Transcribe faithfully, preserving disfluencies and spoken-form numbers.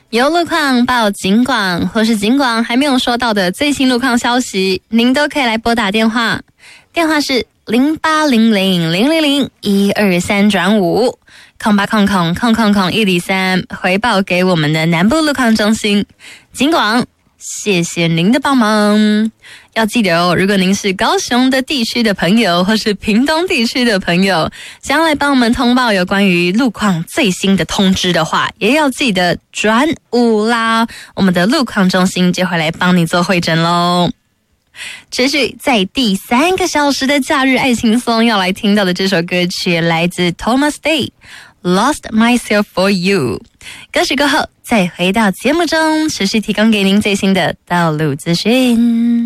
有路况报警广，或是警广还没有收到的最新路况消息，您都可以来拨打电话，电话是零八零零零零零一二三转五空八空空空空空一零三，回报给我们的南部路况中心。警广，谢谢您的帮忙。要记得哦，如果您是高雄的地区的朋友，或是屏东地区的朋友，想要来帮我们通报有关于路况最新的通知的话，也要记得转五啦，我们的路况中心就会来帮你做会诊咯。持续在第三个小时的假日爱情颂要来听到的这首歌曲来自 Thomas Day，Lost Myself for You。 歌曲过后再回到节目中，持续提供给您最新的道路资讯。